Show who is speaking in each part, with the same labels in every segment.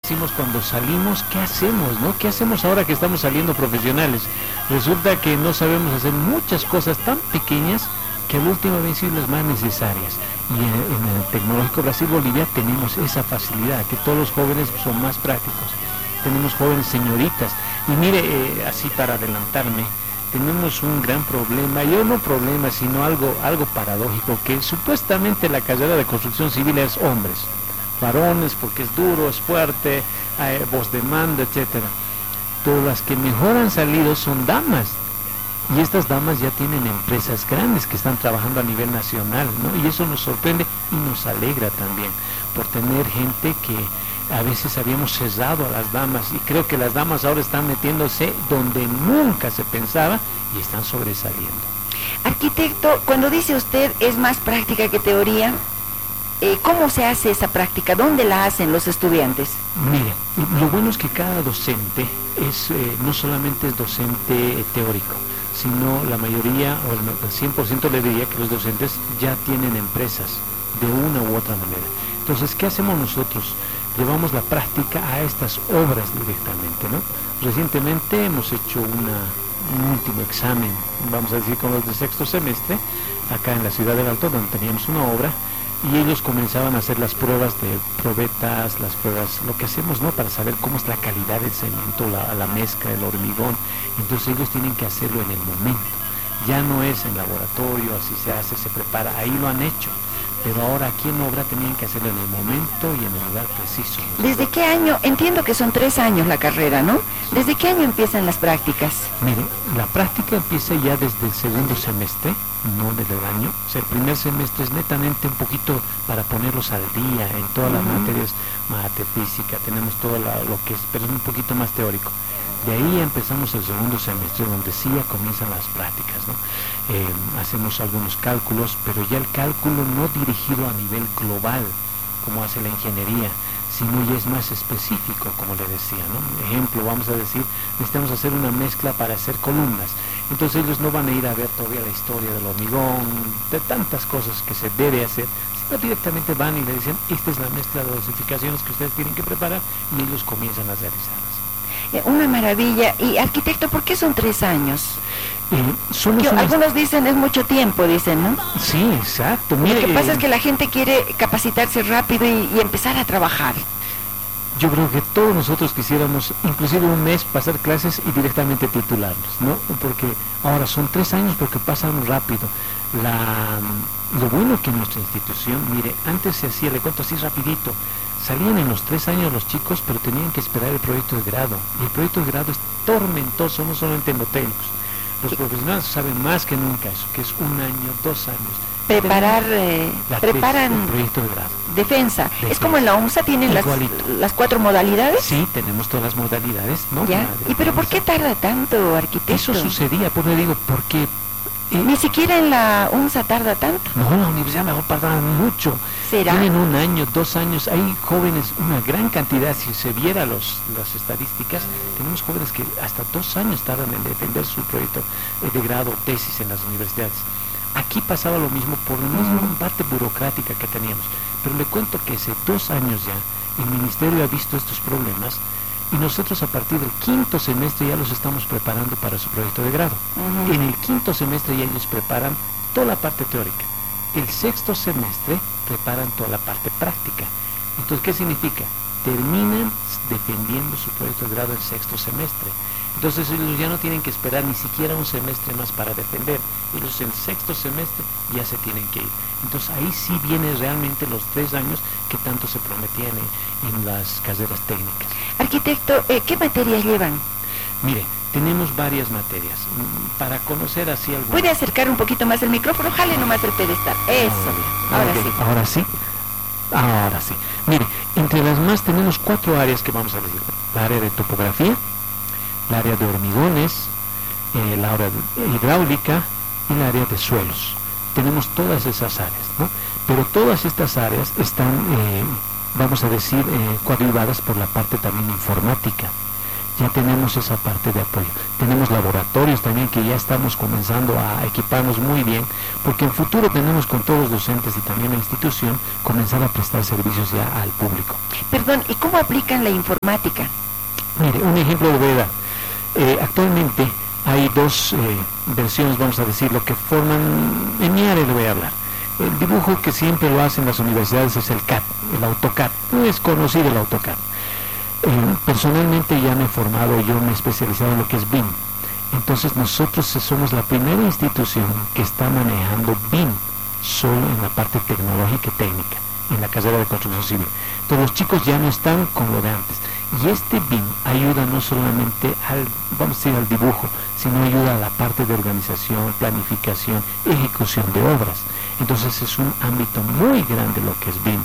Speaker 1: decimos cuando salimos, ¿qué hacemos, no? ¿Qué hacemos ahora que estamos saliendo profesionales? Resulta que no sabemos hacer muchas cosas tan pequeñas que al último han sido las más necesarias. Y en el Tecnológico Brasil-Bolivia tenemos esa facilidad, que todos los jóvenes son más prácticos. Tenemos jóvenes señoritas. Y mire, así para adelantarme, tenemos un gran problema, sino algo paradójico, que supuestamente la carrera de construcción civil es hombres, varones, porque es duro, es fuerte, voz de mando, etcétera. Pero las que mejor han salido son damas. Y estas damas ya tienen empresas grandes que están trabajando a nivel nacional, ¿no? Y eso nos sorprende y nos alegra también, por tener gente que a veces habíamos cesado a las damas, y creo que las damas ahora están metiéndose donde nunca se pensaba y están sobresaliendo.
Speaker 2: Arquitecto, cuando dice usted es más práctica que teoría, ¿cómo se hace esa práctica? ¿Dónde la hacen los estudiantes?
Speaker 1: Mire, lo bueno es que cada docente no solamente es docente teórico, sino la mayoría, o el 100% le diría que los docentes ya tienen empresas de una u otra manera. Entonces, ¿qué hacemos nosotros? Llevamos la práctica a estas obras directamente, ¿no? Recientemente hemos hecho un último examen, vamos a decir con los de sexto semestre, acá en la ciudad del Alto, donde teníamos una obra, y ellos comenzaban a hacer las pruebas de probetas, las pruebas, lo que hacemos, ¿no?, para saber cómo es la calidad del cemento, la mezcla, el hormigón. Entonces ellos tienen que hacerlo en el momento, ya no es en laboratorio, así se hace, se prepara, ahí lo han hecho, pero ahora aquí en obra tenían que hacerlo en el momento y en el lugar preciso.
Speaker 2: ¿Desde qué año? Entiendo que son 3 años la carrera, ¿no? ¿Desde qué año empiezan las prácticas?
Speaker 1: Mire, la práctica empieza ya desde el segundo semestre, no desde el año. O sea, el primer semestre es netamente un poquito para ponerlos al día en todas las materias, mate, física, tenemos todo lo que es, pero es un poquito más teórico. De ahí empezamos el segundo semestre, donde sí ya comienzan las prácticas, ¿no? Hacemos algunos cálculos, pero ya el cálculo no dirigido a nivel global, como hace la ingeniería, sino ya es más específico, como le decía, ¿no? Ejemplo, vamos a decir, necesitamos hacer una mezcla para hacer columnas. Entonces ellos no van a ir a ver todavía la historia del hormigón, de tantas cosas que se debe hacer, sino directamente van y le dicen, esta es la mezcla de dosificaciones que ustedes tienen que preparar, y ellos comienzan a realizarlas.
Speaker 2: Una maravilla. Y arquitecto, ¿por qué son 3 años? Algunos dicen es mucho tiempo, dicen, ¿no?
Speaker 1: Sí, exacto. Mire,
Speaker 2: lo que pasa es que la gente quiere capacitarse rápido y empezar a trabajar.
Speaker 1: Yo creo que todos nosotros quisiéramos, inclusive un mes, pasar clases y directamente titularnos, ¿no? Porque ahora son 3 años porque pasan rápido. Lo bueno que en nuestra institución, mire, antes se hacía, le cuento así rapidito, salían en los 3 años los chicos, pero tenían que esperar el proyecto de grado. Y el proyecto de grado es tormentoso, no solamente en lo técnicos. Los profesionales saben más que nunca eso, que es 1 año, 2 años.
Speaker 2: Preparan
Speaker 1: el proyecto de grado.
Speaker 2: Defensa. Es como en la UNSA, tienen las 4 modalidades.
Speaker 1: Sí, tenemos todas las modalidades, ¿no?
Speaker 2: ¿Ya? ¿Y pero por qué tarda tanto, arquitecto?
Speaker 1: Eso sucedía, pues le digo, porque...
Speaker 2: Ni siquiera en la UNSA tarda tanto.
Speaker 1: No, la universidad mejor tarda mucho.
Speaker 2: ¿Será?
Speaker 1: Tienen 1 año, 2 años. Hay jóvenes, una gran cantidad, si se viera las estadísticas, tenemos jóvenes que hasta 2 años tardan en defender su proyecto de grado, tesis en las universidades. Aquí pasaba lo mismo por la misma parte burocrática que teníamos. Pero le cuento que hace 2 años ya el ministerio ha visto estos problemas, y nosotros a partir del 5º semestre ya los estamos preparando para su proyecto de grado. En el 5º semestre ya ellos preparan toda la parte teórica. El 6º semestre preparan toda la parte práctica. Entonces, ¿qué significa? Terminan defendiendo su proyecto de grado el 6º semestre. Entonces ellos ya no tienen que esperar ni siquiera un semestre más para defender. Ellos el 6º semestre ya se tienen que ir. Entonces ahí sí vienen realmente los 3 años que tanto se prometían en las carreras técnicas.
Speaker 2: Arquitecto, ¿qué materias llevan?
Speaker 1: Mire, tenemos varias materias. Para conocer así algunas...
Speaker 2: ¿Puede acercar un poquito más el micrófono? Jale nomás el pedestal. Eso.
Speaker 1: Ahora sí. Ahora sí. Mire, entre las más tenemos 4 áreas que vamos a decir. La área de topografía, el área de hormigones, la área de hidráulica y el área de suelos. Tenemos todas esas áreas, ¿no? Pero todas estas áreas están, vamos a decir, coadyuvadas por la parte también informática, ya tenemos esa parte de apoyo. Tenemos laboratorios también que ya estamos comenzando a equiparnos muy bien, porque en futuro tenemos con todos los docentes y también la institución comenzar a prestar servicios ya al público.
Speaker 2: Perdón, ¿y cómo aplican la informática?
Speaker 1: Mire, un ejemplo le voy a dar. Actualmente hay dos versiones, vamos a decirlo, que forman, en mi área le voy a hablar. El dibujo que siempre lo hacen las universidades es el CAD, el AutoCAD. No es conocido el AutoCAD. Personalmente ya me he formado, yo me he especializado en lo que es BIM. Entonces nosotros somos la primera institución que está manejando BIM solo en la parte tecnológica y técnica, en la carrera de construcción civil. Entonces los chicos ya no están con lo de antes. Y este BIM ayuda no solamente al dibujo, sino ayuda a la parte de organización, planificación, ejecución de obras. Entonces es un ámbito muy grande lo que es BIM.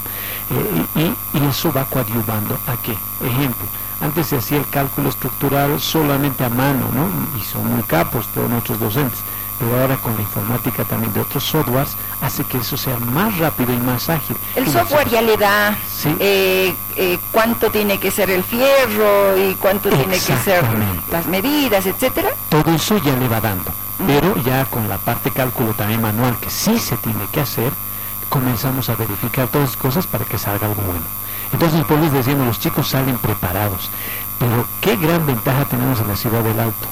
Speaker 1: Y eso va coadyuvando a qué. Ejemplo, antes se hacía el cálculo estructural solamente a mano, ¿no? Y son muy capos todos nuestros docentes. Pero ahora con la informática también de otros softwares hace que eso sea más rápido y más ágil.
Speaker 2: El software ya le da cuánto tiene que ser el fierro y cuánto tiene que ser las medidas, etcétera.
Speaker 1: Todo eso ya le va dando, pero ya con la parte cálculo también manual que sí se tiene que hacer, comenzamos a verificar todas las cosas para que salga algo bueno. Entonces, por eso decimos, los chicos salen preparados, pero qué gran ventaja tenemos en la ciudad del Alto.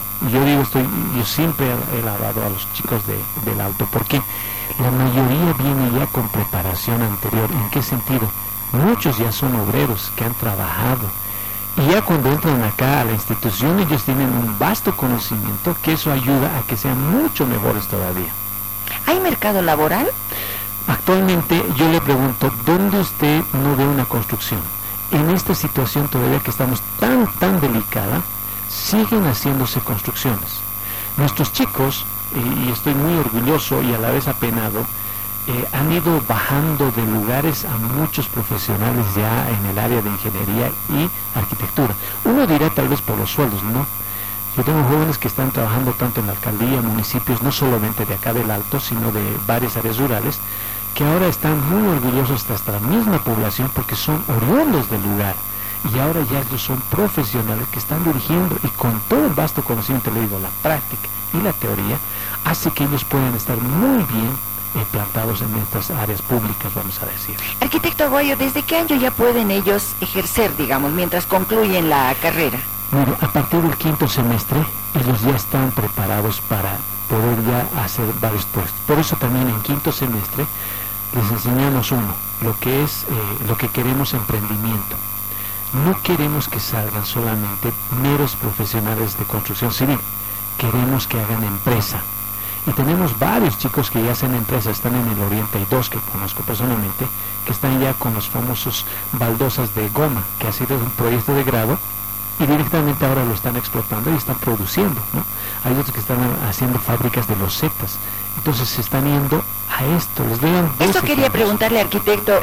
Speaker 1: Yo siempre he alabado a los chicos del Alto, porque la mayoría viene ya con preparación anterior. ¿En qué sentido? Muchos ya son obreros que han trabajado, y ya cuando entran acá a la institución ellos tienen un vasto conocimiento, que eso ayuda a que sean mucho mejores todavía.
Speaker 2: ¿Hay mercado laboral?
Speaker 1: Actualmente yo le pregunto, ¿dónde usted no ve una construcción? En esta situación todavía que estamos tan delicada, siguen haciéndose construcciones. Nuestros chicos, y estoy muy orgulloso y a la vez apenado, han ido bajando de lugares a muchos profesionales ya en el área de ingeniería y arquitectura. Uno dirá tal vez por los sueldos, ¿no? Yo tengo jóvenes que están trabajando tanto en la alcaldía, municipios, no solamente de acá del Alto, sino de varias áreas rurales, que ahora están muy orgullosos hasta la misma población porque son oriundos del lugar. Y ahora ya ellos son profesionales que están dirigiendo, y con todo el vasto conocimiento, le digo, la práctica y la teoría, hace que ellos puedan estar muy bien plantados en estas áreas públicas, vamos a decir.
Speaker 2: Arquitecto Aguayo, ¿desde qué año ya pueden ellos ejercer, digamos, mientras concluyen la carrera?
Speaker 1: Mire, a partir del quinto semestre, ellos ya están preparados para poder ya hacer varios puestos. Por eso también en quinto semestre les enseñamos lo que queremos emprendimiento. No queremos que salgan solamente meros profesionales de construcción civil, queremos que hagan empresa. Y tenemos varios chicos que ya hacen empresa, están en el Oriente, hay dos que conozco personalmente, que están ya con los famosos baldosas de goma, que ha sido un proyecto de grado, y directamente ahora lo están explotando y están produciendo, ¿no? Hay otros que están haciendo fábricas de losetas, entonces se están yendo a esto. Les doy
Speaker 2: Eso quería preguntarle, arquitecto,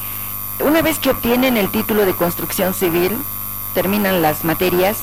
Speaker 2: una vez que obtienen el título de construcción civil, terminan las materias,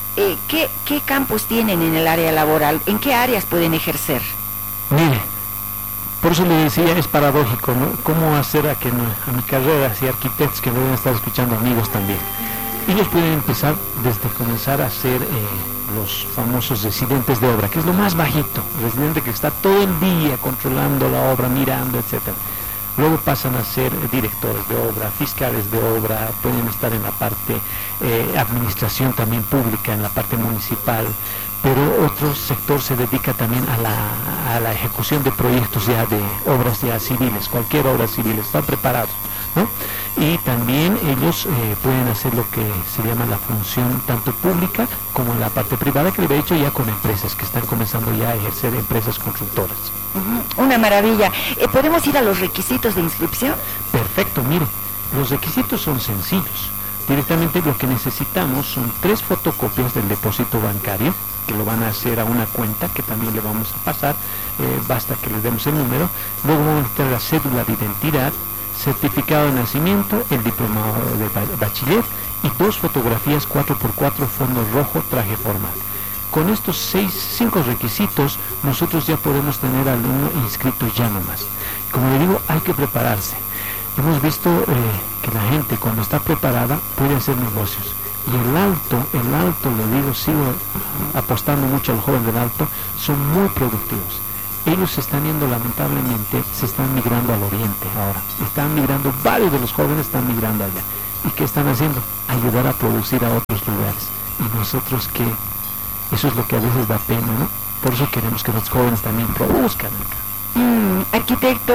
Speaker 2: ¿qué campos tienen en el área laboral? ¿En qué áreas pueden ejercer?
Speaker 1: Mire, por eso le decía, es paradójico, ¿no? ¿Cómo hacer a que a mi carrera, si arquitectos que deben estar escuchando, amigos también, ellos pueden empezar desde comenzar a ser los famosos residentes de obra, que es lo más bajito, residente que está todo el día controlando la obra, mirando, etcétera. Luego pasan a ser directores de obra, fiscales de obra, pueden estar en la parte administración también pública, en la parte municipal, pero otro sector se dedica también a la ejecución de proyectos ya de obras ya civiles, cualquier obra civil, están preparados, ¿no? Y también ellos pueden hacer lo que se llama la función tanto pública como en la parte privada, que lo he hecho ya con empresas que están comenzando ya a ejercer empresas constructoras.
Speaker 2: Una maravilla. ¿Podemos ir a los requisitos de inscripción?
Speaker 1: Perfecto, mire, los requisitos son sencillos. Directamente lo que necesitamos son 3 fotocopias del depósito bancario, que lo van a hacer a una cuenta que también le vamos a pasar, basta que les demos el número. Luego vamos a necesitar la cédula de identidad, certificado de nacimiento, el diplomado de bachiller y 2 fotografías 4x4 fondo rojo, traje formal. Con estos 5 requisitos nosotros ya podemos tener al alumno inscrito ya nomás. Como le digo, hay que prepararse. Hemos visto que la gente cuando está preparada puede hacer negocios. Y el alto, le digo, sigo apostando mucho al joven del alto, son muy productivos. Ellos se están yendo, lamentablemente, se están migrando al oriente ahora. Están migrando, varios de los jóvenes están migrando allá. ¿Y qué están haciendo? Ayudar a producir a otros lugares. Y nosotros, ¿qué? Eso es lo que a veces da pena, ¿no? Por eso queremos que los jóvenes también produzcan acá.
Speaker 2: Arquitecto,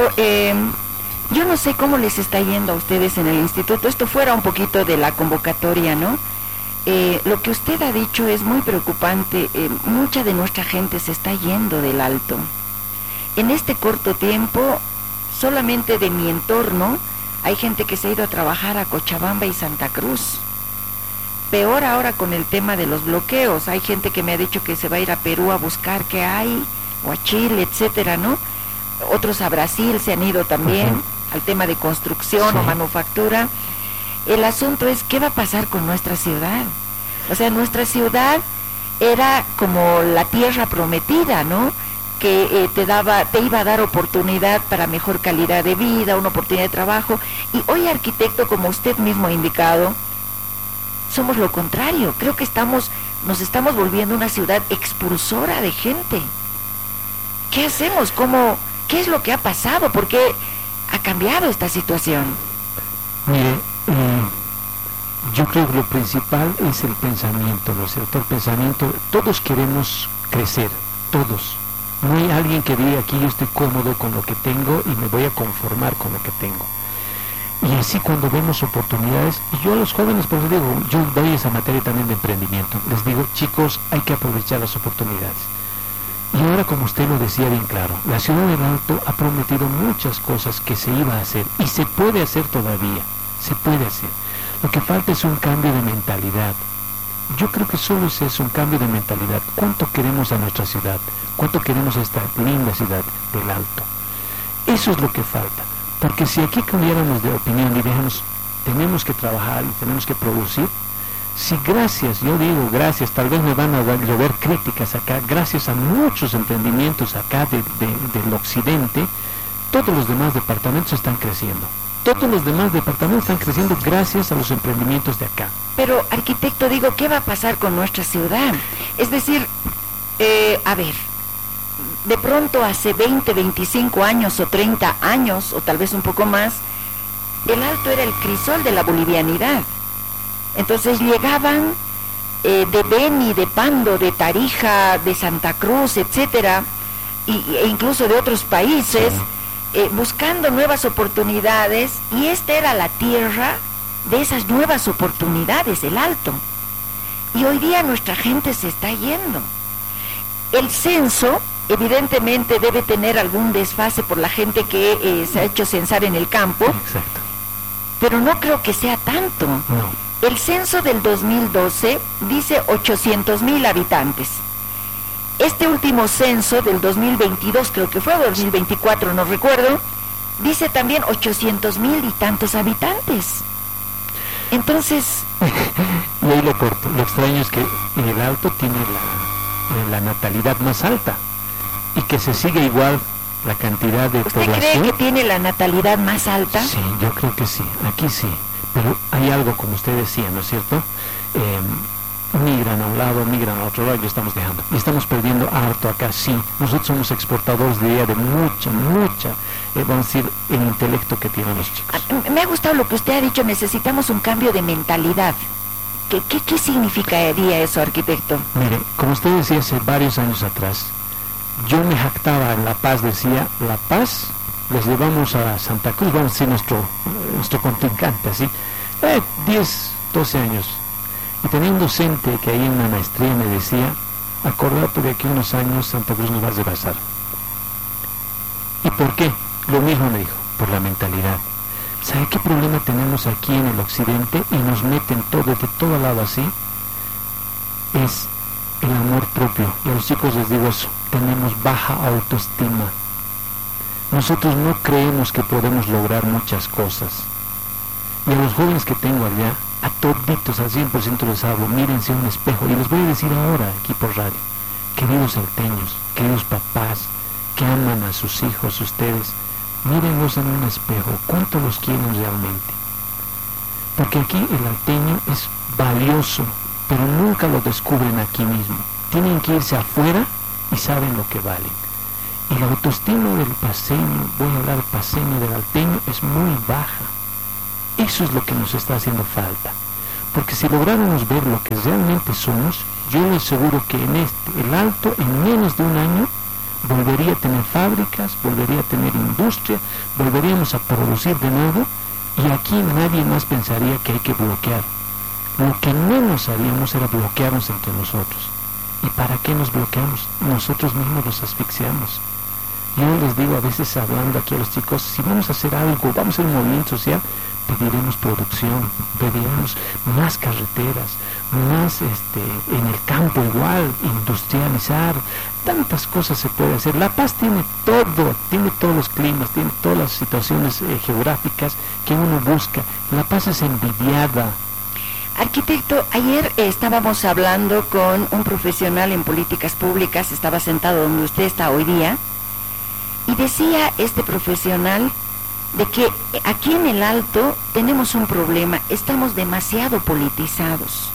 Speaker 2: yo no sé cómo les está yendo a ustedes en el instituto. Esto fuera un poquito de la convocatoria, ¿no? Lo que usted ha dicho es muy preocupante. Mucha de nuestra gente se está yendo del alto. En este corto tiempo, solamente de mi entorno, hay gente que se ha ido a trabajar a Cochabamba y Santa Cruz. Peor ahora con el tema de los bloqueos. Hay gente que me ha dicho que se va a ir a Perú a buscar qué hay, o a Chile, etcétera, ¿no? Otros a Brasil se han ido también, al tema de construcción o manufactura. El asunto es, ¿qué va a pasar con nuestra ciudad? O sea, nuestra ciudad era como la tierra prometida, ¿no? Que te iba a dar oportunidad para mejor calidad de vida, una oportunidad de trabajo. Y hoy, arquitecto, como usted mismo ha indicado, somos lo contrario. Creo que nos estamos volviendo una ciudad expulsora de gente. ¿Qué hacemos? ¿Qué es lo que ha pasado? ¿Por qué ha cambiado esta situación?
Speaker 1: Mire, yo creo que lo principal es el pensamiento, ¿no es cierto? El pensamiento, todos queremos crecer, todos. No hay alguien que diga, aquí yo estoy cómodo con lo que tengo y me voy a conformar con lo que tengo. Y así cuando vemos oportunidades, y yo a los jóvenes, por eso digo, yo doy esa materia también de emprendimiento, les digo, chicos, hay que aprovechar las oportunidades. Y ahora, como usted lo decía bien claro, la ciudad del Alto ha prometido muchas cosas que se iba a hacer, y se puede hacer todavía, se puede hacer. Lo que falta es un cambio de mentalidad. Yo creo que solo es eso, un cambio de mentalidad. ¿Cuánto queremos a nuestra ciudad? ¿Cuánto queremos a esta linda ciudad del Alto? Eso es lo que falta. Porque si aquí cambiáramos de opinión y dijéramos, tenemos que trabajar y tenemos que producir, si gracias, yo digo gracias, tal vez me van a llover críticas acá, gracias a muchos emprendimientos acá del occidente, todos los demás departamentos están creciendo. Todos los demás departamentos están creciendo gracias a los emprendimientos de acá.
Speaker 2: Pero, arquitecto, digo, ¿qué va a pasar con nuestra ciudad? Es decir, a ver, de pronto hace 20, 25 años o 30 años, o tal vez un poco más, el Alto era el crisol de la bolivianidad. Entonces llegaban de Beni, de Pando, de Tarija, de Santa Cruz, etcétera, e incluso de otros países, buscando nuevas oportunidades, y esta era la tierra de esas nuevas oportunidades, el Alto. Y hoy día nuestra gente se está yendo. El censo evidentemente debe tener algún desfase por la gente que se ha hecho censar en el campo.
Speaker 1: Exacto.
Speaker 2: Pero no creo que sea tanto.
Speaker 1: No.
Speaker 2: El censo del 2012 dice 800,000 habitantes. Este último censo del 2022, creo que fue 2024, no recuerdo, dice también 800,000 y tantos habitantes. Entonces...
Speaker 1: Y ahí lo corto. Lo extraño es que el Alto tiene la natalidad más alta y que se sigue igual la cantidad de población.
Speaker 2: ¿Usted cree que tiene la natalidad más alta?
Speaker 1: Sí, yo creo que sí, aquí sí. Pero hay algo, como usted decía, ¿no es cierto? Migran a un lado, migran a otro lado y lo estamos dejando. Y estamos perdiendo harto acá, sí. Nosotros somos exportadores de mucha, vamos a decir, el intelecto que tienen los chicos.
Speaker 2: Me ha gustado lo que usted ha dicho, necesitamos un cambio de mentalidad. ¿Qué significaría eso, arquitecto?
Speaker 1: Mire, como usted decía hace varios años atrás, yo me jactaba en La Paz, decía, La Paz, les llevamos a Santa Cruz, vamos a decir nuestro contrincante, así, 10, 12 años. Y tenía un docente que ahí en la maestría me decía, acordate de que unos años Santa Cruz nos va a rebasar. ¿Y por qué? Lo mismo me dijo, por la mentalidad. ¿Sabe qué problema tenemos aquí en el occidente? Y nos meten todo, de todo lado así. Es el amor propio. Y a los chicos les digo eso, tenemos baja autoestima. Nosotros no creemos que podemos lograr muchas cosas. Y a los jóvenes que tengo allá, a toditos, al 100% les hablo, mírense un espejo. Y les voy a decir ahora, aquí por radio, queridos salteños, queridos papás, que aman a sus hijos, ustedes, mírenlos en un espejo, ¿cuánto los quieren realmente? Porque aquí el alteño es valioso, pero nunca lo descubren aquí mismo. Tienen que irse afuera y saben lo que valen. Y la autoestima del paceño, voy a hablar paceño, del alteño, es muy baja. Eso es lo que nos está haciendo falta. Porque si lográramos ver lo que realmente somos, yo les aseguro que en el Alto, en menos de un año, volvería a tener fábricas, volvería a tener industria, volveríamos a producir de nuevo, y aquí nadie más pensaría que hay que bloquear. Lo que menos haríamos era bloquearnos entre nosotros. ¿Y para qué nos bloqueamos? Nosotros mismos los asfixiamos. Yo les digo a veces, hablando aquí a los chicos, si vamos a hacer algo, vamos a hacer un movimiento social, pediremos producción, pediremos más carreteras, más en el campo igual, industrializar, tantas cosas se puede hacer. La Paz tiene todo, tiene todos los climas, tiene todas las situaciones geográficas que uno busca. La Paz es envidiada.
Speaker 2: Arquitecto, ayer estábamos hablando con un profesional en políticas públicas, estaba sentado donde usted está hoy día, y decía este profesional de que aquí en el Alto tenemos un problema, estamos demasiado politizados.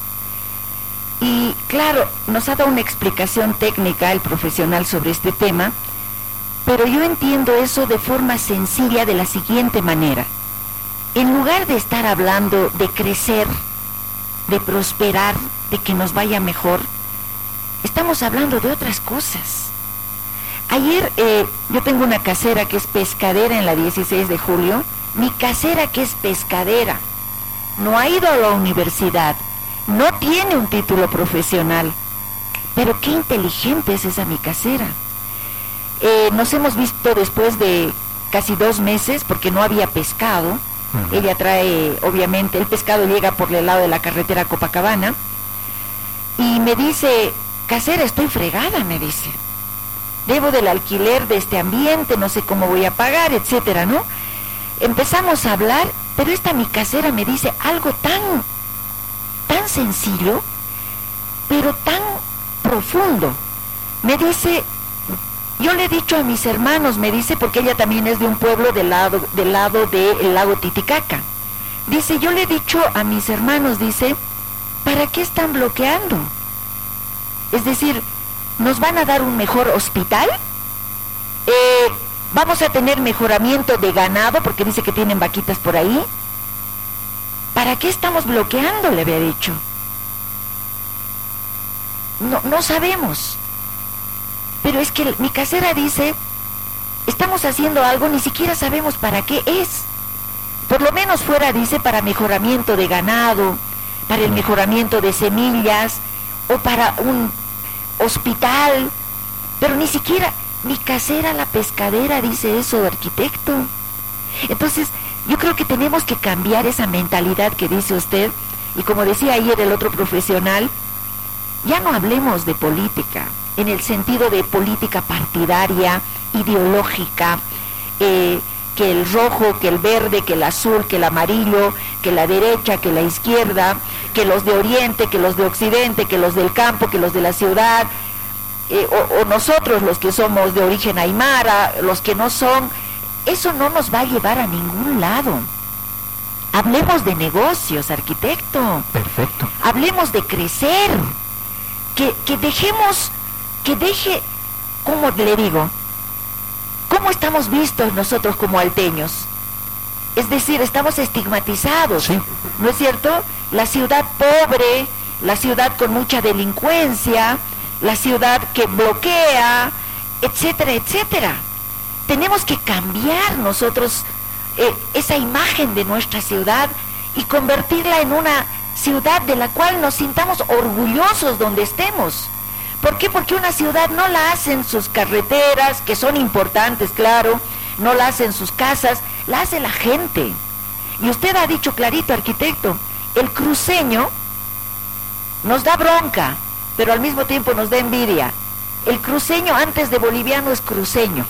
Speaker 2: Y claro, nos ha dado una explicación técnica el profesional sobre este tema, pero yo entiendo eso de forma sencilla de la siguiente manera. En lugar de estar hablando de crecer, de prosperar, de que nos vaya mejor, estamos hablando de otras cosas. Ayer yo tengo una casera que es pescadera en la 16 de julio, mi casera que es pescadera, no ha ido a la universidad, no tiene un título profesional, pero qué inteligente es esa mi casera. Nos hemos visto después de casi 2 meses porque no había pescado. Ella trae, obviamente, el pescado llega por el lado de la carretera Copacabana, y me dice, casera, estoy fregada, me dice. Debo del alquiler de este ambiente, no sé cómo voy a pagar, etcétera, ¿no? Empezamos a hablar, pero esta mi casera me dice algo tan sencillo, pero tan profundo. Me dice, yo le he dicho a mis hermanos, me dice, porque ella también es de un pueblo del lado del lago Titicaca. Dice, yo le he dicho a mis hermanos, dice, ¿para qué están bloqueando? Es decir, ¿nos van a dar un mejor hospital? ¿Vamos a tener mejoramiento de ganado? Porque dice que tienen vaquitas por ahí. ¿Para qué estamos bloqueando? Le había dicho. No sabemos. Pero es que mi casera dice, estamos haciendo algo, ni siquiera sabemos para qué es. Por lo menos fuera, dice, para mejoramiento de ganado, para el mejoramiento de semillas, o para un hospital, pero ni siquiera mi casera, la pescadera, dice eso, arquitecto. Entonces, yo creo que tenemos que cambiar esa mentalidad que dice usted, y como decía ayer el otro profesional, ya no hablemos de política, en el sentido de política partidaria, ideológica, que el rojo, que el verde, que el azul, que el amarillo, que la derecha, que la izquierda, que los de oriente, que los de occidente, que los del campo, que los de la ciudad, o nosotros los que somos de origen aymara, los que no son. Eso no nos va a llevar a ningún lado. Hablemos de negocios, arquitecto.
Speaker 1: Perfecto.
Speaker 2: Hablemos de crecer, que dejemos, ¿cómo le digo? ¿Cómo estamos vistos nosotros como alteños? Es decir, estamos estigmatizados,
Speaker 1: sí.
Speaker 2: ¿No es cierto? La ciudad pobre, la ciudad con mucha delincuencia, la ciudad que bloquea, etcétera, etcétera. Tenemos que cambiar nosotros esa imagen de nuestra ciudad y convertirla en una ciudad de la cual nos sintamos orgullosos donde estemos. ¿Por qué? Porque una ciudad no la hacen sus carreteras, que son importantes, claro, no la hacen sus casas, la hace la gente. Y usted ha dicho clarito, arquitecto, el cruceño nos da bronca, pero al mismo tiempo nos da envidia. El cruceño antes de boliviano es cruceño.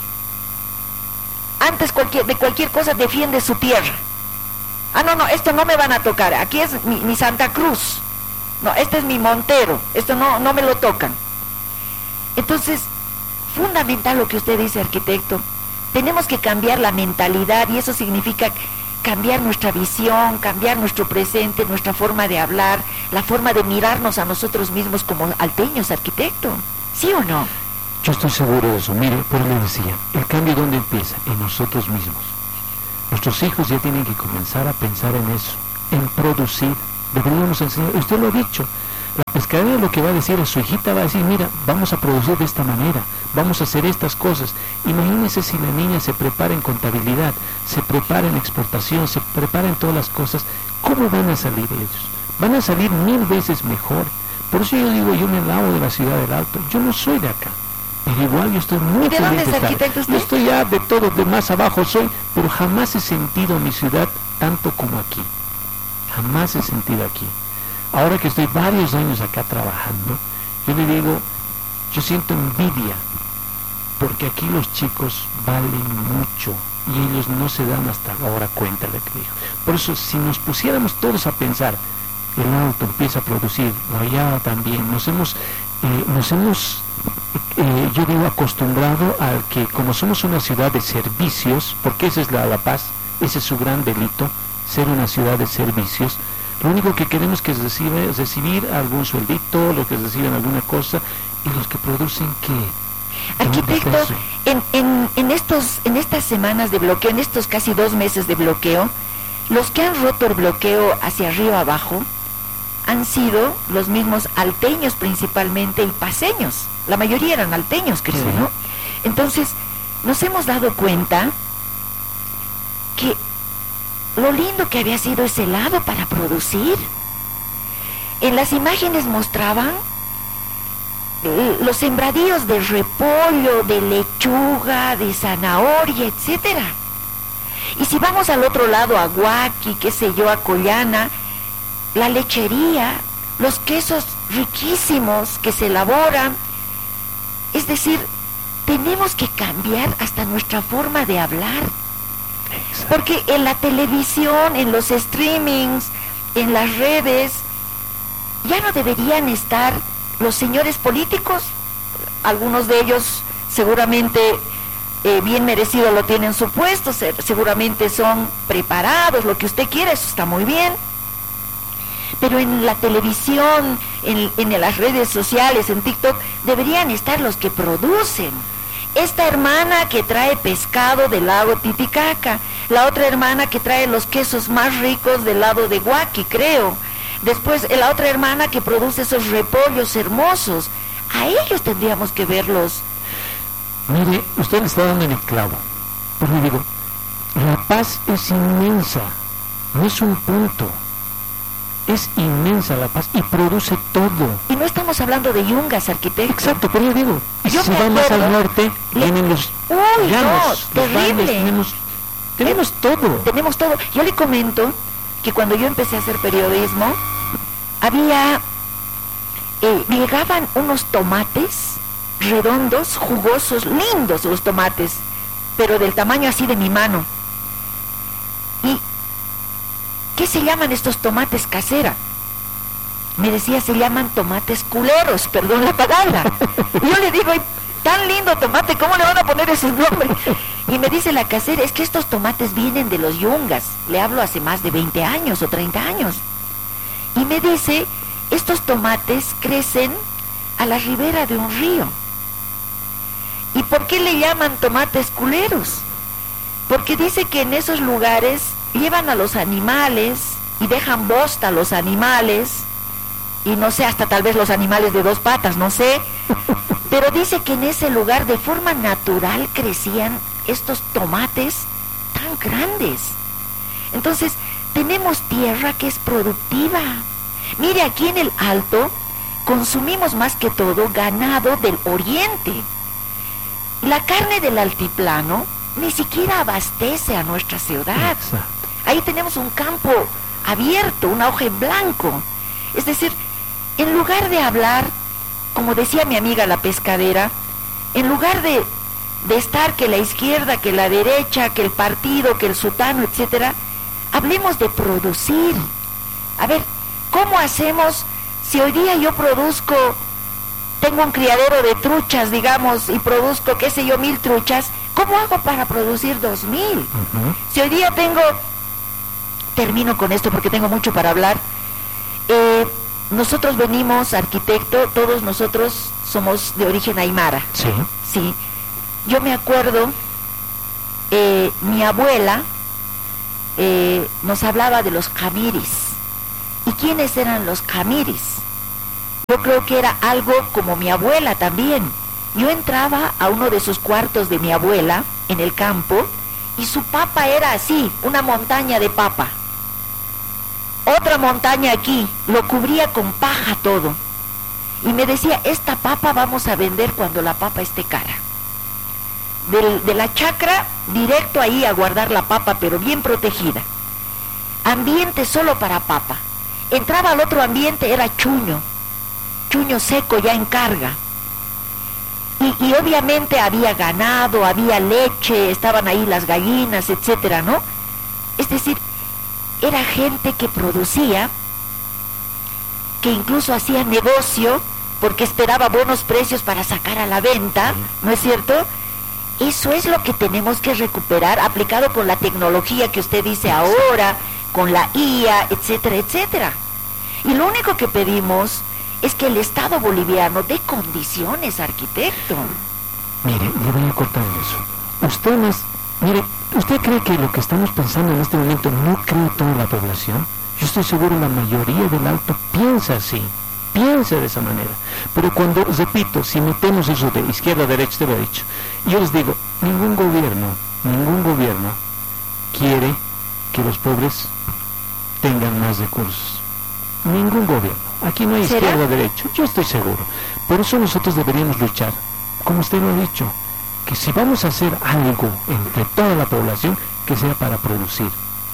Speaker 2: Antes de cualquier cosa defiende su tierra. Ah, no, esto no me van a tocar, aquí es mi Santa Cruz. No, este es mi Montero, esto no me lo tocan. Entonces, fundamental lo que usted dice, arquitecto. Tenemos que cambiar la mentalidad y eso significa cambiar nuestra visión, cambiar nuestro presente, nuestra forma de hablar, la forma de mirarnos a nosotros mismos como alteños, arquitecto. ¿Sí o no?
Speaker 1: Yo estoy seguro de eso. Mire, pero le decía, el cambio ¿dónde empieza? En nosotros mismos. Nuestros hijos ya tienen que comenzar a pensar en eso, en producir. Deberíamos enseñar, usted lo ha dicho, la pescadera lo que va a decir a su hijita va a decir, mira, vamos a producir de esta manera, vamos a hacer estas cosas. Imagínese si la niña se prepara en contabilidad, se prepara en exportación, se prepara en todas las cosas, ¿cómo van a salir ellos? Van a salir 1000 veces mejor. Por eso yo digo, yo me lavo de la ciudad del Alto, yo no soy de acá, pero igual yo estoy muy
Speaker 2: feliz de estar.
Speaker 1: Yo estoy ya de todo, de más abajo soy, pero jamás he sentido mi ciudad tanto como aquí. Jamás he sentido aquí. Ahora que estoy varios años acá trabajando, yo le digo, yo siento envidia, porque aquí los chicos valen mucho y ellos no se dan hasta ahora cuenta de que dijo. Por eso, si nos pusiéramos todos a pensar, el Alto empieza a producir, Guayaba también, nos hemos yo digo, acostumbrado al que, como somos una ciudad de servicios, porque esa es La Paz, ese es su gran delito, ser una ciudad de servicios. Lo único que queremos que es recibir algún sueldito, los que reciben alguna cosa, y los que producen ¿qué?
Speaker 2: Arquitecto, en estas semanas de bloqueo, en estos casi 2 meses de bloqueo, los que han roto el bloqueo hacia arriba abajo han sido los mismos alteños principalmente y paseños. La mayoría eran alteños, creo, sí, ¿no? Entonces, nos hemos dado cuenta que lo lindo que había sido ese lado para producir. En las imágenes mostraban los sembradíos de repollo, de lechuga, de zanahoria, etcétera. Y si vamos al otro lado, a Huaqui, qué sé yo, a Collana, la lechería, los quesos riquísimos que se elaboran. Es decir, tenemos que cambiar hasta nuestra forma de hablar. Porque en la televisión, en los streamings, en las redes, ya no deberían estar los señores políticos. Algunos de ellos seguramente bien merecido lo tienen su puesto, seguramente son preparados, lo que usted quiera, eso está muy bien. Pero en la televisión, en las redes sociales, en TikTok, deberían estar los que producen. Esta hermana que trae pescado del lago Titicaca, la otra hermana que trae los quesos más ricos del lado de Huaqui, creo. Después la otra hermana que produce esos repollos hermosos. A ellos tendríamos que verlos.
Speaker 1: Mire, usted le está dando en el clavo. Pero le digo, La Paz es inmensa, no es un punto. Es inmensa La Paz y produce todo.
Speaker 2: Y no estamos hablando de yungas, arquitecto.
Speaker 1: Exacto, pero yo digo, y si va más al norte, vienen los llanos,
Speaker 2: no, terrible.
Speaker 1: Tenemos todo.
Speaker 2: Tenemos todo. Yo le comento que cuando yo empecé a hacer periodismo, llegaban unos tomates redondos, jugosos, lindos los tomates, pero del tamaño así de mi mano. ¿Y qué se llaman estos tomates casera? Me decía, se llaman tomates culeros, perdón la palabra. Y yo le digo, tan lindo tomate, ¿cómo le van a poner esos nombres? Y me dice la casera, es que estos tomates vienen de los yungas. Le hablo hace más de 20 años o 30 años. Y me dice, estos tomates crecen a la ribera de un río. ¿Y por qué le llaman tomates culeros? Porque dice que en esos lugares llevan a los animales y dejan bosta a los animales, y no sé, hasta tal vez los animales de 2 patas, no sé, pero dice que en ese lugar de forma natural crecían estos tomates tan grandes. Entonces, tenemos tierra que es productiva. Mire, aquí en el Alto consumimos más que todo ganado del oriente. La carne del altiplano ni siquiera abastece a nuestra ciudad. Ahí tenemos un campo abierto, una hoja en blanco. Es decir, en lugar de hablar, como decía mi amiga la pescadera, en lugar de estar que la izquierda, que la derecha, que el partido, que el sutano, etcétera, hablemos de producir. A ver, ¿cómo hacemos si hoy día yo produzco, tengo un criadero de truchas, digamos, y produzco, qué sé yo, 1000 truchas? ¿Cómo hago para producir 2000? Si hoy día tengo termino con esto porque tengo mucho para hablar. Nosotros venimos, arquitecto, todos nosotros somos de origen aymara.
Speaker 1: Sí.
Speaker 2: Sí. Yo me acuerdo, mi abuela nos hablaba de los camiris. ¿Y quiénes eran los camiris? Yo creo que era algo como mi abuela también. Yo entraba a uno de sus cuartos de mi abuela en el campo y su papa era así, una montaña de papa. Otra montaña aquí, lo cubría con paja todo. Y me decía, esta papa vamos a vender cuando la papa esté cara. De la chacra, directo ahí a guardar la papa, pero bien protegida. Ambiente solo para papa. Entraba al otro ambiente, era chuño seco ya en carga. Y obviamente había ganado, había leche, estaban ahí las gallinas, etcétera, ¿no? Es decir, era gente que producía, que incluso hacía negocio, porque esperaba buenos precios para sacar a la venta, ¿no es cierto? Eso es lo que tenemos que recuperar, aplicado con la tecnología que usted dice ahora, con la IA, etcétera, etcétera. Y lo único que pedimos es que el Estado boliviano dé condiciones, arquitecto.
Speaker 1: Mire, le voy a cortar eso. ¿Usted cree que lo que estamos pensando en este momento no cree toda la población? Yo estoy seguro la mayoría del Alto piensa así, piensa de esa manera. Pero cuando, repito, si metemos eso de izquierda a derecha, te lo he dicho, yo les digo, ningún gobierno quiere que los pobres tengan más recursos. Ningún gobierno. Aquí no hay izquierda o derecha, yo estoy seguro. Por eso nosotros deberíamos luchar, como usted lo ha dicho, que si vamos a hacer algo entre toda la población, que sea para producir.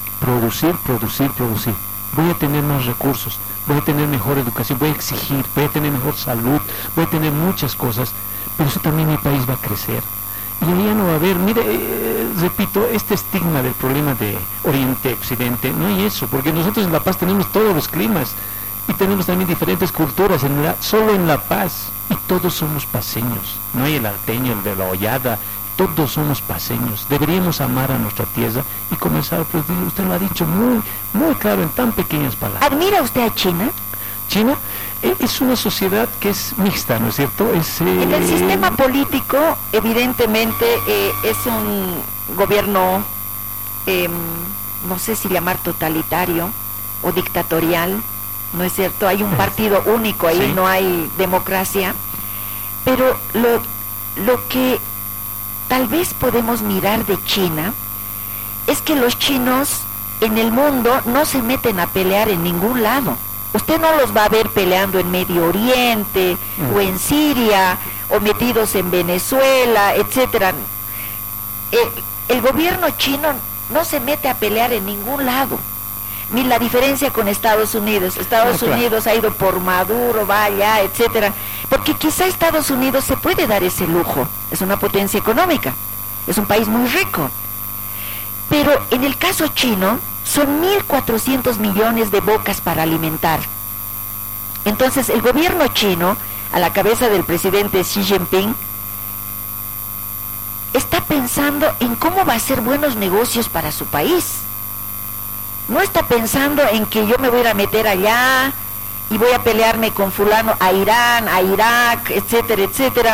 Speaker 1: Voy a tener más recursos, voy a tener mejor educación, voy a exigir, voy a tener mejor salud, voy a tener muchas cosas, pero eso también mi país va a crecer. Y ahí ya no va a haber, repito, este estigma del problema de Oriente-Occidente, no hay eso, porque nosotros en La Paz tenemos todos los climas y tenemos también diferentes culturas, solo en La Paz, y todos somos paseños, no hay el alteño, el de la hollada, todos somos paseños. Deberíamos amar a nuestra tierra y comenzar a producir. Usted lo ha dicho muy, muy claro en tan pequeñas palabras.
Speaker 2: ¿Admira usted a China?
Speaker 1: China es una sociedad que es mixta, ¿no es cierto?
Speaker 2: En el sistema político, evidentemente, es un gobierno, no sé si llamar totalitario o dictatorial, ¿no es cierto? Hay un partido único ahí, sí. No hay democracia. Pero lo que tal vez podemos mirar de China es que los chinos en el mundo no se meten a pelear en ningún lado. Usted no los va a ver peleando en Medio Oriente o en Siria o metidos en Venezuela, etcétera. El gobierno chino no se mete a pelear en ningún lado. Ni la diferencia con Estados Unidos. Estados Unidos ha ido por Maduro, vaya, etcétera. Porque quizá Estados Unidos se puede dar ese lujo. Es una potencia económica. Es un país muy rico. Pero en el caso chino, son 1.400 millones de bocas para alimentar. Entonces, el gobierno chino, a la cabeza del presidente Xi Jinping, está pensando en cómo va a hacer buenos negocios para su país. No está pensando en que yo me voy a ir a meter allá y voy a pelearme con fulano a Irán, a Irak, etcétera, etcétera.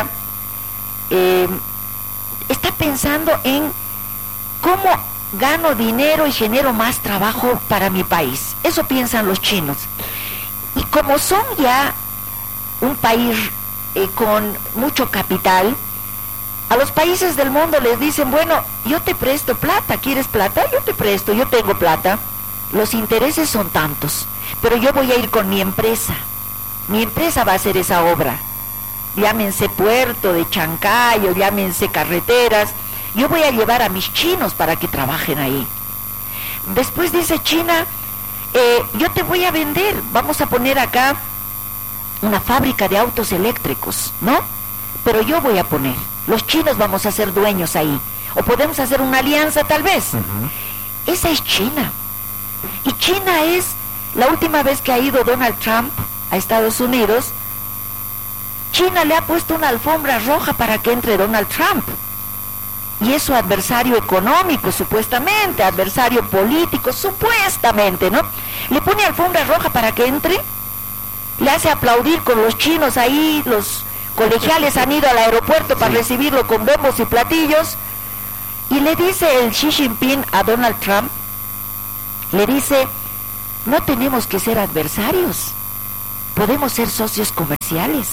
Speaker 2: Está pensando en cómo gano dinero y genero más trabajo para mi país. Eso piensan los chinos. Y como son ya un país con mucho capital, a los países del mundo les dicen, bueno, yo te presto plata, ¿quieres plata? Yo te presto, yo tengo plata. Los intereses son tantos, pero yo voy a ir con mi empresa. Mi empresa va a hacer esa obra. Llámense puerto de Chancayo, llámense carreteras. Yo voy a llevar a mis chinos para que trabajen ahí. Después dice China, yo te voy a vender, vamos a poner acá una fábrica de autos eléctricos, ¿no? Pero yo voy a poner, los chinos vamos a ser dueños ahí. O podemos hacer una alianza tal vez. Esa es China. Y China es, la última vez que ha ido Donald Trump a Estados Unidos, China le ha puesto una alfombra roja para que entre Donald Trump. y es su adversario económico, supuestamente, adversario político, supuestamente, ¿no? Le pone alfombra roja para que entre, le hace aplaudir con los chinos ahí, los colegiales han ido al aeropuerto para recibirlo con bombos y platillos, y le dice el Xi Jinping a Donald Trump, le dice, no tenemos que ser adversarios, podemos ser socios comerciales.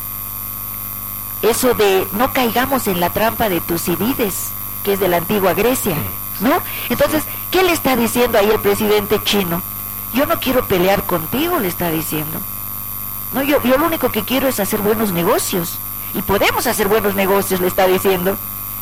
Speaker 2: Eso de no caigamos en la trampa de Tucídides, que es de la antigua Grecia, ¿no? Entonces, ¿qué le está diciendo ahí el presidente chino? Yo no quiero pelear contigo, le está diciendo. No, yo lo único que quiero es hacer buenos negocios, y podemos hacer buenos negocios, le está diciendo.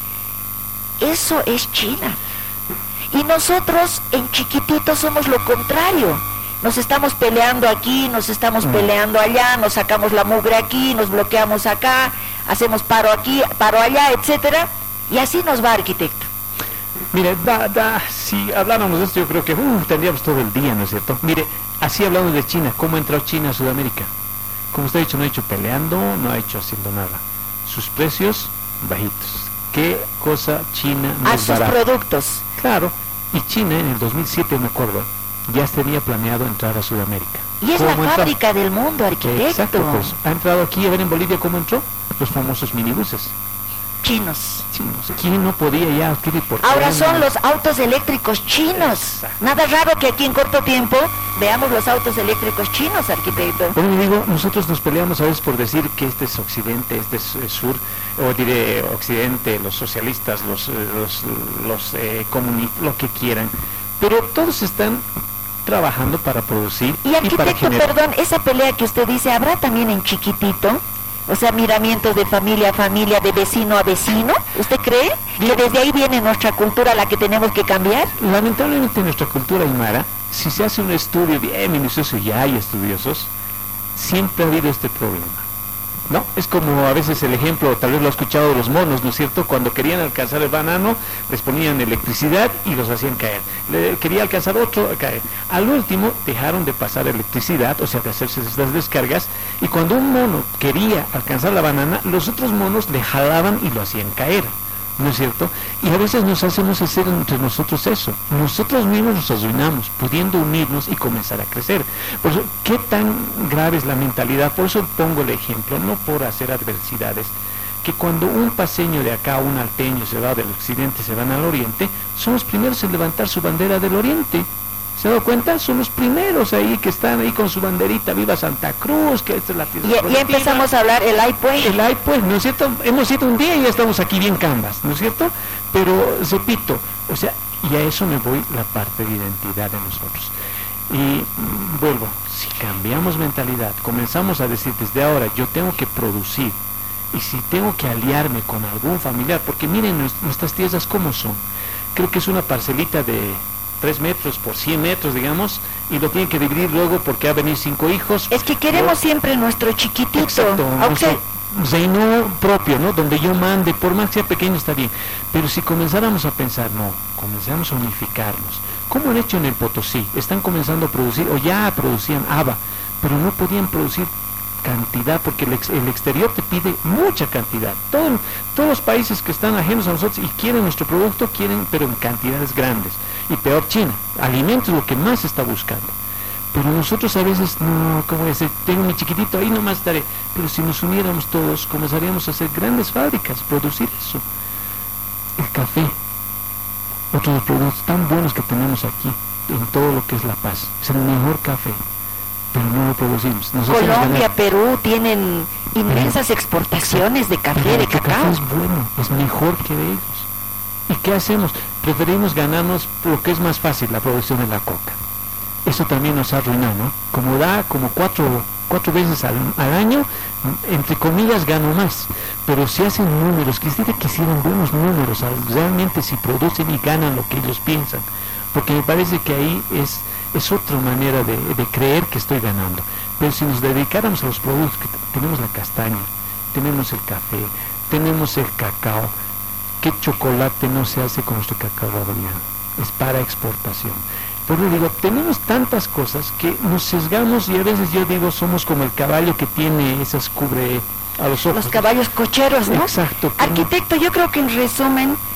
Speaker 2: Eso es China. Y nosotros en chiquitito somos lo contrario. Nos estamos peleando aquí, nos estamos peleando allá, nos sacamos la mugre aquí, nos bloqueamos acá, hacemos paro aquí, paro allá, etcétera, y así nos va, arquitecto.
Speaker 1: Mire, si habláramos de esto, yo creo que tendríamos todo el día, ¿no es cierto? Mire, así hablamos de China, ¿cómo entró China a Sudamérica? Como usted ha dicho, no ha hecho peleando, no ha hecho haciendo nada. Sus precios bajitos. ¿Qué cosa China no es barata?
Speaker 2: A sus productos.
Speaker 1: Claro, y China en el 2007, me acuerdo, ya tenía planeado entrar a Sudamérica.
Speaker 2: Y es la fábrica del mundo, arquitecto.
Speaker 1: Exacto, pues ha entrado aquí, a ver en Bolivia cómo entró, los famosos minibuses.
Speaker 2: Chinos.
Speaker 1: ¿Quién no podía ya adquirir por
Speaker 2: ahora son los autos eléctricos chinos? Exacto. Nada raro que aquí en corto tiempo veamos los autos eléctricos chinos, arquitecto.
Speaker 1: Bueno, digo, nosotros nos peleamos a veces por decir que este es Occidente, este es Sur, o diré Occidente, los socialistas, los comunistas, lo que quieran, pero todos están trabajando para producir.
Speaker 2: Y arquitecto, perdón, esa pelea que usted dice, ¿habrá también en chiquitito? O sea, miramientos de familia a familia, de vecino a vecino. ¿Usted cree que desde ahí viene nuestra cultura la que tenemos que cambiar?
Speaker 1: Lamentablemente nuestra cultura aymara, si se hace un estudio bien minucioso, y hay estudiosos, siempre ha habido este problema, ¿no? Es como a veces el ejemplo, tal vez lo ha escuchado de los monos, ¿no es cierto? Cuando querían alcanzar el banano, les ponían electricidad y los hacían caer. Quería alcanzar otro, caer. Al último, dejaron de pasar electricidad, o sea, de hacerse estas descargas, y cuando un mono quería alcanzar la banana, los otros monos le jalaban y lo hacían caer, ¿no es cierto? Y a veces nos hacemos hacer entre nosotros eso. Nosotros mismos nos arruinamos, pudiendo unirnos y comenzar a crecer. Por eso, ¿qué tan grave es la mentalidad? Por eso pongo el ejemplo, no por hacer adversidades, que cuando un paseño de acá, un alteño, se va del occidente, se van al oriente, son los primeros en levantar su bandera del oriente. ¿Se ha dado cuenta? Son los primeros ahí que están ahí con su banderita, viva Santa Cruz, que esta es la tierra.
Speaker 2: Y empezamos a hablar el ay pues.
Speaker 1: El ay pues, ¿no es cierto? Hemos ido un día y ya estamos aquí bien canvas, ¿no es cierto? Pero, repito, o sea, y a eso me voy la parte de identidad de nosotros. Y vuelvo, si cambiamos mentalidad, comenzamos a decir desde ahora, yo tengo que producir, y si tengo que aliarme con algún familiar, porque miren nuestras tierras cómo son, creo que es una parcelita de 3 metros por 100 metros, digamos, y lo tienen que dividir luego porque ha venido 5 hijos.
Speaker 2: Es que queremos siempre nuestro chiquitito.
Speaker 1: Exacto, nuestro reino propio, ¿no? Donde yo mande, por más que sea pequeño está bien, pero si comenzáramos a pensar, no, comenzamos a unificarnos, como han hecho en el Potosí, están comenzando a producir, o ya producían haba, pero no podían producir cantidad, porque el exterior te pide mucha cantidad. Todos los países que están ajenos a nosotros y quieren nuestro producto, quieren, pero en cantidades grandes. Y peor China, alimentos es lo que más está buscando. Pero nosotros a veces, no, ¿cómo voy a decir? Tengo mi chiquitito, ahí nomás estaré. Pero si nos uniéramos todos, comenzaríamos a hacer grandes fábricas, producir eso. El café, otro de los productos tan buenos que tenemos aquí, en todo lo que es La Paz. Es el mejor café, pero no lo producimos.
Speaker 2: Colombia, Perú tienen inmensas exportaciones de café, de cacao.
Speaker 1: El café es bueno, es mejor que de ellos. ¿Y qué hacemos? Preferimos ganarnos lo que es más fácil, la producción de la coca. Eso también nos ha arruinado, ¿no? Como da como cuatro veces al año, entre comillas gano más. Pero si hacen números, quisiera que hicieran buenos números, realmente si producen y ganan lo que ellos piensan. Porque me parece que ahí es otra manera de creer que estoy ganando. Pero si nos dedicáramos a los productos, que tenemos la castaña, tenemos el café, tenemos el cacao, ¿qué chocolate no se hace con nuestro cacao boliviano? Es para exportación. Por eso digo, tenemos tantas cosas que nos sesgamos y a veces yo digo, somos como el caballo que tiene cubre a los ojos.
Speaker 2: Los caballos cocheros, ¿no?
Speaker 1: Exacto.
Speaker 2: Arquitecto, yo creo que en resumen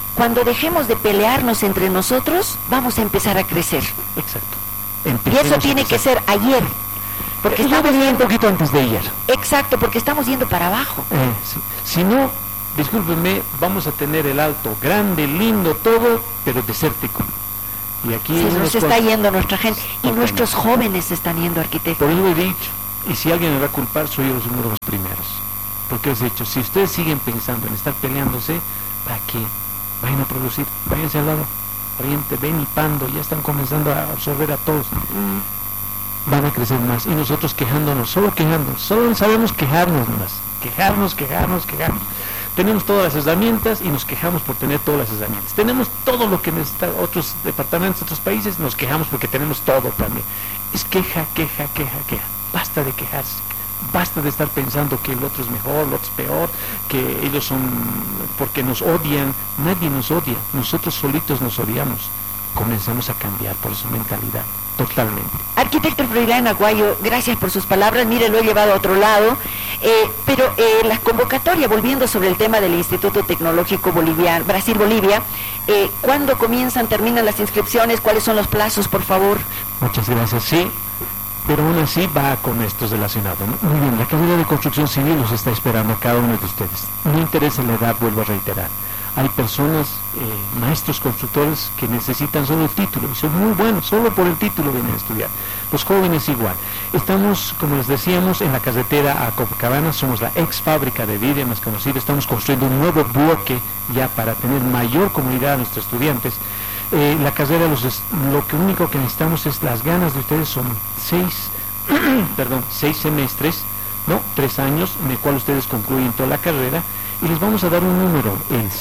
Speaker 2: cuando dejemos de pelearnos entre nosotros, vamos a empezar a crecer.
Speaker 1: Exacto.
Speaker 2: Y eso tiene que ser ayer. Porque estamos
Speaker 1: un poquito antes de ayer.
Speaker 2: Exacto, porque estamos yendo para abajo.
Speaker 1: Sí. Si no, discúlpenme, vamos a tener el alto grande, lindo, todo, pero desértico. Y aquí
Speaker 2: se nos está yendo nuestra gente. Y nuestros jóvenes se están yendo, arquitecto.
Speaker 1: Por eso he dicho, y si alguien me va a culpar, soy yo uno de los primeros. Porque les he dicho, si ustedes siguen pensando en estar peleándose, ¿para qué? Vayan a producir, váyanse al lado Oriente, ven y Pando, ya están comenzando a absorber a todos. Van a crecer más. Y nosotros quejándonos, solo sabemos quejarnos más. Quejarnos. Tenemos todas las herramientas y nos quejamos por tener todas las herramientas. Tenemos todo lo que necesitan otros departamentos, otros países, nos quejamos porque tenemos todo también. Es queja. Basta de quejarse. Basta de estar pensando que el otro es mejor, el otro es peor, que ellos son porque nos odian. Nadie nos odia, nosotros solitos nos odiamos. Comenzamos a cambiar por su mentalidad, totalmente.
Speaker 2: Arquitecto Froilán Aguayo, gracias por sus palabras. Mire, lo he llevado a otro lado, pero la convocatoria, volviendo sobre el tema del Instituto Tecnológico Boliviano, Brasil-Bolivia, ¿cuándo terminan las inscripciones? ¿Cuáles son los plazos, por favor?
Speaker 1: Muchas gracias, sí. Pero aún así va con estos relacionados, ¿no? Muy bien, la carrera de construcción civil los está esperando a cada uno de ustedes. No interesa la edad, vuelvo a reiterar. Hay personas, maestros constructores, que necesitan solo el título, y son muy buenos, solo por el título vienen a estudiar. Los jóvenes igual. Estamos, como les decíamos, en la carretera a Copacabana, somos la ex fábrica de vidrio más conocida, estamos construyendo un nuevo bloque ya para tener mayor comodidad a nuestros estudiantes. La carrera, lo único que necesitamos es las ganas de ustedes, son 6 semestres, 3 años, en el cual ustedes concluyen toda la carrera, y les vamos a dar un número, el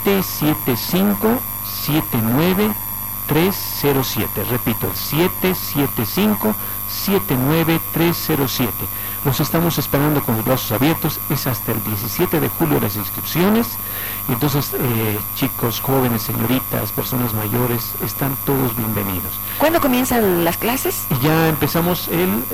Speaker 1: 775-79307, repito, el 775-79307. Los estamos esperando con los brazos abiertos, es hasta el 17 de julio las inscripciones, y entonces chicos, jóvenes, señoritas, personas mayores, están todos bienvenidos.
Speaker 2: ¿Cuándo comienzan las clases?
Speaker 1: Y ya empezamos el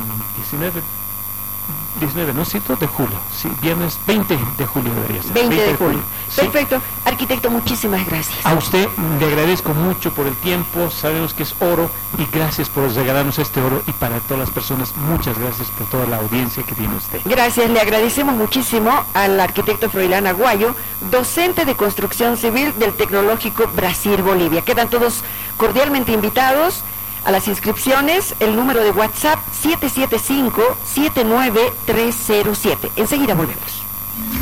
Speaker 1: 19, ¿no es cierto? De julio, sí, viernes 20 de julio debería ser.
Speaker 2: 20 de julio.
Speaker 1: Sí.
Speaker 2: Perfecto. Arquitecto, muchísimas gracias.
Speaker 1: A usted le agradezco mucho por el tiempo, sabemos que es oro, y gracias por regalarnos este oro, y para todas las personas, muchas gracias por toda la audiencia que tiene usted.
Speaker 2: Gracias, le agradecemos muchísimo al arquitecto Froilán Aguayo, docente de construcción civil del Tecnológico Brasil-Bolivia. Quedan todos cordialmente invitados a las inscripciones. El número de WhatsApp 775-79307. Enseguida volvemos.